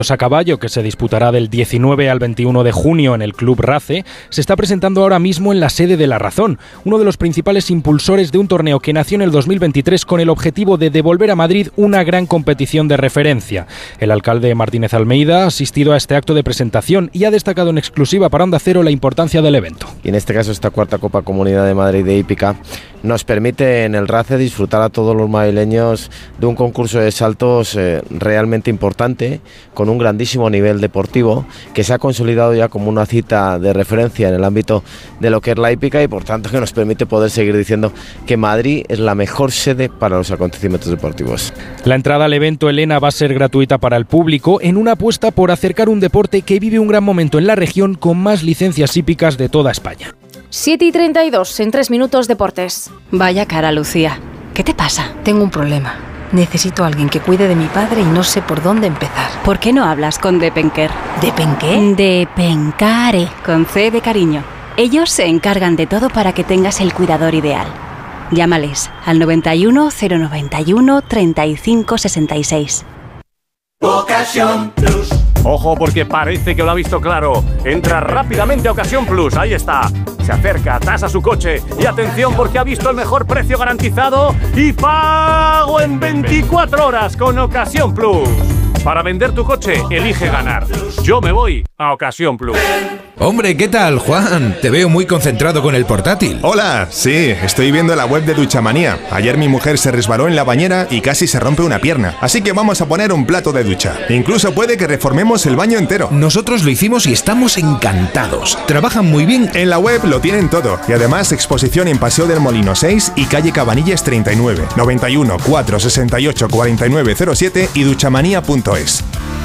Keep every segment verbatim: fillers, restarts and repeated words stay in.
A caballo, que se disputará del diecinueve al veintiuno de junio en el Club Race, se está presentando ahora mismo en la sede de La Razón, uno de los principales impulsores de un torneo que nació en el dos mil veintitrés con el objetivo de devolver a Madrid una gran competición de referencia. El alcalde Martínez Almeida ha asistido a este acto de presentación y ha destacado en exclusiva para Onda Cero la importancia del evento. Y en este caso esta cuarta Copa Comunidad de Madrid de hípica nos permite en el Race disfrutar a todos los madrileños de un concurso de saltos eh, realmente importante, con un grandísimo nivel deportivo que se ha consolidado ya como una cita de referencia en el ámbito de lo que es la hípica y por tanto que nos permite poder seguir diciendo que Madrid es la mejor sede para los acontecimientos deportivos. La entrada al evento, Elena, va a ser gratuita para el público en una apuesta por acercar un deporte que vive un gran momento en la región con más licencias hípicas de toda España. siete y treinta y dos, en tres minutos deportes. Vaya cara, Lucía. ¿Qué te pasa? Tengo un problema. Necesito a alguien que cuide de mi padre y no sé por dónde empezar. ¿Por qué no hablas con Depenker? ¿Depenqué? Depencare, con C de cariño. Ellos se encargan de todo para que tengas el cuidador ideal. Llámales al noventa y uno, cero noventa y uno, treinta y cinco sesenta y seis. Ocasión Plus. Ojo, porque parece que lo ha visto claro. Entra rápidamente a Ocasión Plus, ahí está. Se acerca, tasa su coche y atención porque ha visto el mejor precio garantizado y pago en veinticuatro horas con Ocasión Plus. Para vender tu coche, elige ganar. Yo me voy a Ocasión Plus. Hombre, ¿qué tal, Juan? Te veo muy concentrado con el portátil. Hola, sí, estoy viendo la web de Duchamanía. Ayer mi mujer se resbaló en la bañera y casi se rompe una pierna. Así que vamos a poner un plato de ducha. Incluso puede que reformemos el baño entero. Nosotros lo hicimos y estamos encantados. Trabajan muy bien. En la web lo tienen todo. Y además exposición en Paseo del Molino seis y calle Cabanillas treinta y nueve, noventa y uno, cuatrocientos sesenta y ocho, cuarenta y nueve cero siete y duchamanía punto es.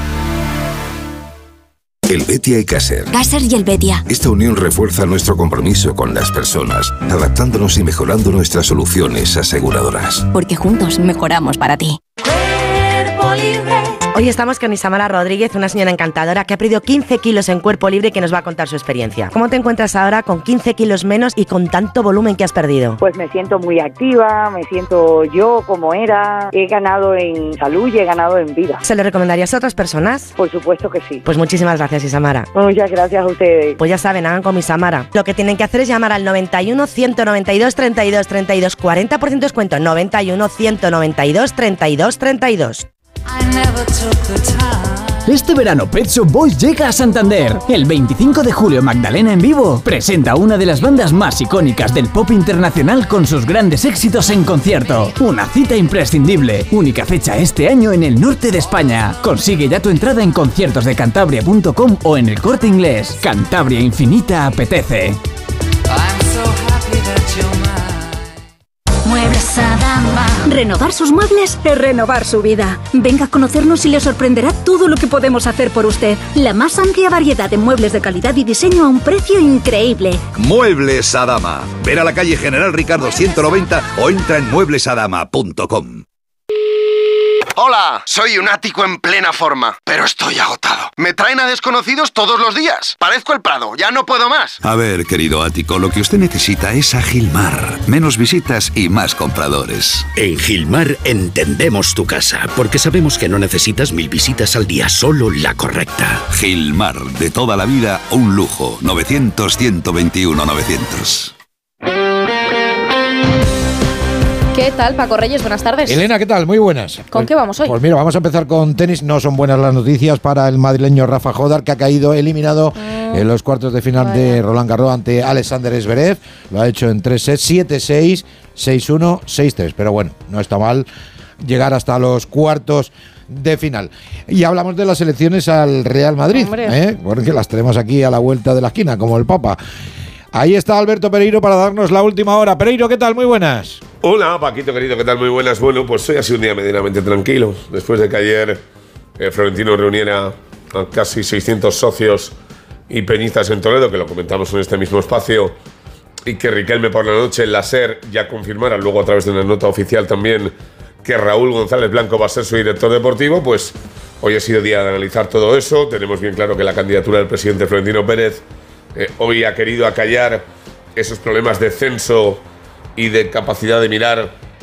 El Betia y Caser. Caser y el Betia. Esta unión refuerza nuestro compromiso con las personas, adaptándonos y mejorando nuestras soluciones aseguradoras. Porque juntos mejoramos para ti. Cuerpo Libre. Hoy estamos con Isamara Rodríguez, una señora encantadora que ha perdido quince kilos en Cuerpo Libre y que nos va a contar su experiencia. ¿Cómo te encuentras ahora con quince kilos menos y con tanto volumen que has perdido? Pues me siento muy activa, me siento yo como era, he ganado en salud y he ganado en vida. ¿Se lo recomendarías a otras personas? Por supuesto que sí. Pues muchísimas gracias, Isamara. Muchas gracias a ustedes. Pues ya saben, hagan como Isamara. Lo que tienen que hacer es llamar al noventa y uno, ciento noventa y dos, treinta y dos, treinta y dos, cuarenta por ciento descuento, noventa y uno, ciento noventa y dos, treinta y dos, treinta y dos. Este verano Pet Shop Boys llega a Santander. El veinticinco de julio Magdalena en vivo presenta una de las bandas más icónicas del pop internacional con sus grandes éxitos en concierto. Una cita imprescindible. Única fecha este año en el norte de España. Consigue ya tu entrada en conciertos de cantabria punto com o en El Corte Inglés. Cantabria Infinita apetece. Muebles Adama. Renovar sus muebles es renovar su vida. Venga a conocernos y le sorprenderá todo lo que podemos hacer por usted. La más amplia variedad de muebles de calidad y diseño a un precio increíble. Muebles Adama. Ver a la calle General Ricardo ciento noventa o entra en muebles adama punto com. Hola, soy un ático en plena forma, pero estoy agotado. Me traen a desconocidos todos los días. Parezco el Prado, ya no puedo más. A ver, querido ático, lo que usted necesita es a Gilmar. Menos visitas y más compradores. En Gilmar entendemos tu casa, porque sabemos que no necesitas mil visitas al día, solo la correcta. Gilmar, de toda la vida, un lujo. novecientos, ciento veintiuno, novecientos. ¿Qué tal, Paco Reyes? Buenas tardes. Elena, ¿qué tal? Muy buenas. ¿Con pues, qué vamos hoy? Pues mira, vamos a empezar con tenis. No son buenas las noticias para el madrileño Rafa Jodar, que ha caído eliminado mm, en los cuartos de final vaya. de Roland Garros ante Alexander Zverev. Lo ha hecho en tres sets, siete seis, seis uno, seis tres. Pero bueno, no está mal llegar hasta los cuartos de final. Y hablamos de las elecciones al Real Madrid, ¿eh? Porque las tenemos aquí a la vuelta de la esquina, como el Papa. Ahí está Alberto Pereiro para darnos la última hora. Pereiro, ¿qué tal? Muy buenas. Hola, Paquito querido, ¿qué tal? Muy buenas. Bueno, pues hoy ha sido un día medianamente tranquilo. Después de que ayer eh, Florentino reuniera a casi seiscientos socios y peñistas en Toledo, que lo comentamos en este mismo espacio, y que Riquelme por la noche en la SER ya confirmara, luego a través de una nota oficial también, que Raúl González Blanco va a ser su director deportivo, pues hoy ha sido día de analizar todo eso. Tenemos bien claro que la candidatura del presidente Florentino Pérez eh, hoy ha querido acallar esos problemas de censo y de capacidad de mirar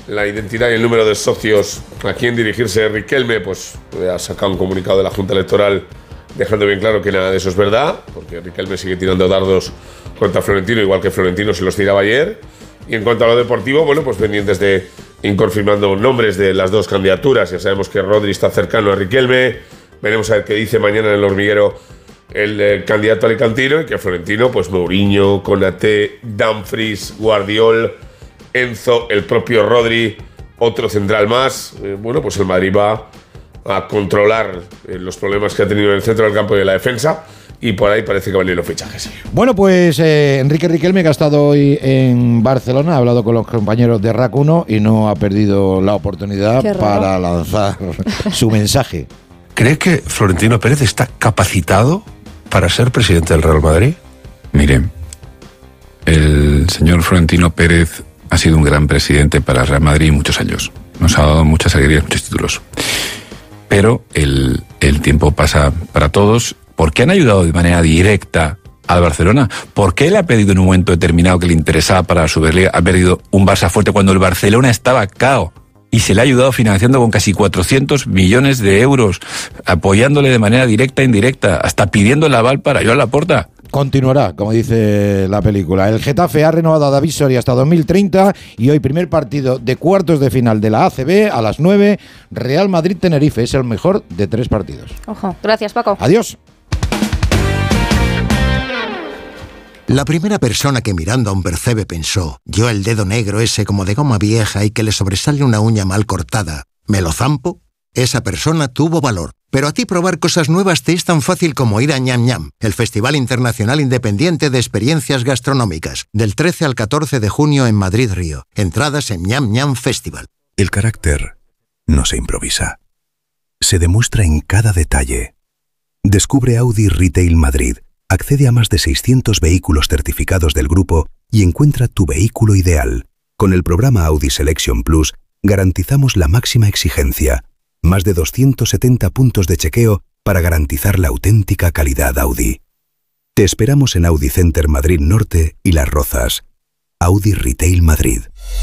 la identidad y el número de socios a quien dirigirse Riquelme, pues ha sacado un comunicado de la Junta Electoral dejando bien claro que nada de eso es verdad, porque Riquelme sigue tirando dardos contra Florentino, igual que Florentino se los tiraba ayer. Y en cuanto a lo deportivo, bueno, pues pendientes de ir confirmando nombres de las dos candidaturas. Ya sabemos que Rodri está cercano a Riquelme. Veremos a ver qué dice mañana en el hormiguero el eh, candidato alicantino, y que Florentino, pues Mourinho, Konaté, Dumfries, Guardiol, Enzo, el propio Rodri, otro central más. Eh, bueno, pues el Madrid va a controlar eh, los problemas que ha tenido en el centro del campo y en la defensa, y por ahí parece que van a ir los fichajes. Bueno, pues eh, Enrique Riquelme, que ha estado hoy en Barcelona, ha hablado con los compañeros de R A C uno y no ha perdido la oportunidad para lanzar su mensaje. ¿Cree que Florentino Pérez está capacitado para ser presidente del Real Madrid? Mire, el señor Florentino Pérez ha sido un gran presidente para el Real Madrid muchos años. Nos ha dado muchas alegrías, muchos títulos. Pero el, el tiempo pasa para todos. ¿Por qué han ayudado de manera directa al Barcelona? ¿Por qué le ha pedido en un momento determinado que le interesaba para la Superliga? Ha perdido un Barça fuerte cuando el Barcelona estaba cao. Y se le ha ayudado financiando con casi cuatrocientos millones de euros, apoyándole de manera directa e indirecta, hasta pidiendo el aval para Joan Laporta. Continuará, como dice la película. El Getafe ha renovado a David Soria hasta dos mil treinta y hoy primer partido de cuartos de final de la A C B a las nueve. Real Madrid-Tenerife es el mejor de tres partidos. Ojo, gracias Paco. Adiós. La primera persona que mirando a un percebe pensó, yo el dedo negro ese como de goma vieja y que le sobresale una uña mal cortada, ¿me lo zampo? Esa persona tuvo valor. Pero a ti probar cosas nuevas te es tan fácil como ir a Ñam Ñam, el Festival Internacional Independiente de Experiencias Gastronómicas, del trece al catorce de junio en Madrid Río. Entradas en Ñam Ñam Festival. El carácter no se improvisa. Se demuestra en cada detalle. Descubre Audi Retail Madrid. Accede a más de seiscientos vehículos certificados del grupo y encuentra tu vehículo ideal. Con el programa Audi Selection Plus garantizamos la máxima exigencia. Más de doscientos setenta puntos de chequeo para garantizar la auténtica calidad Audi. Te esperamos en Audi Center Madrid Norte y Las Rozas. Audi Retail Madrid.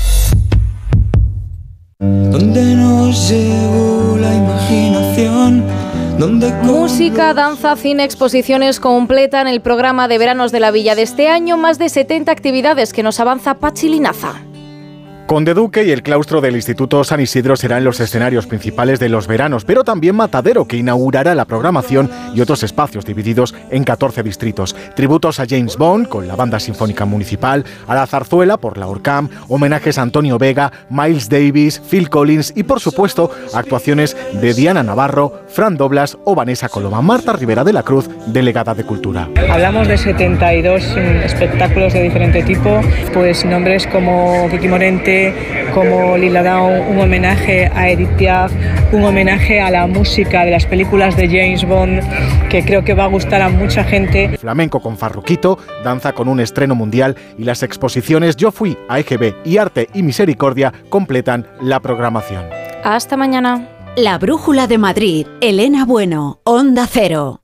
Donde nos llevó la imaginación. Música, danza, cine, exposiciones completan el programa de veranos de la Villa de este año. Más de setenta actividades que nos avanza Pachi Linaza. Conde Duque y el claustro del Instituto San Isidro serán los escenarios principales de los veranos, pero también Matadero, que inaugurará la programación, y otros espacios divididos en catorce distritos. Tributos a James Bond, con la Banda Sinfónica Municipal, a la Zarzuela por la Orcam, homenajes a Antonio Vega, Miles Davis, Phil Collins y, por supuesto, actuaciones de Diana Navarro, Fran Doblas o Vanessa Coloma. Marta Rivera de la Cruz, delegada de Cultura. Hablamos de setenta y dos espectáculos de diferente tipo, pues nombres como Kiki Morente, como Lila Downs, un homenaje a Edith Piaf, un homenaje a la música de las películas de James Bond, que creo que va a gustar a mucha gente. Flamenco con Farruquito, danza con un estreno mundial y las exposiciones Yo Fui a E G B y Arte y Misericordia completan la programación. Hasta mañana. La Brújula de Madrid, Elena Bueno, Onda Cero.